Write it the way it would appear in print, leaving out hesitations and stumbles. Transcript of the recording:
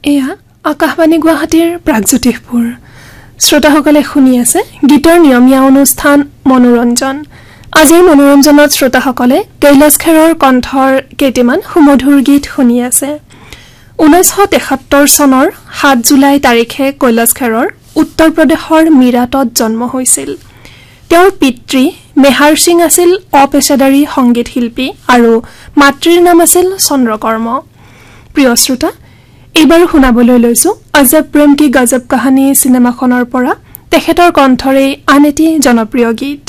এয়া আকাশবাণী গুৱাহাটীৰ প্ৰাগজ্যোতিষপুৰ শ্ৰোতাসকলে শুনি আছে গীতৰ নিয়মীয়া অনুষ্ঠান মনোৰঞ্জন। আজিৰ মনোৰঞ্জনত শ্ৰোতাসকলে কৈলাশ খেৰৰ কণ্ঠৰ কেইটামান সুমধুৰ গীত শুনি আছে। 1973 চনৰ 7 জুলাই তাৰিখে কৈলাশ খেৰৰ উত্তৰ প্ৰদেশৰ মিৰাটত জন্ম হৈছিল। তেওঁৰ পিতৃ মেহাৰ সিং আছিল অপেশাদাৰী সংগীত শিল্পী আৰু মাতৃৰ নাম আছিল চন্দ্ৰকৰ্ম। প্ৰিয় শ্ৰোতা, এইবাৰ শুনাবলৈ লৈছো আজব প্ৰেম কি গজব কাহানী চিনেমাখনৰ পৰা তেখেতৰ কণ্ঠৰে আন এটি জনপ্ৰিয় গীত।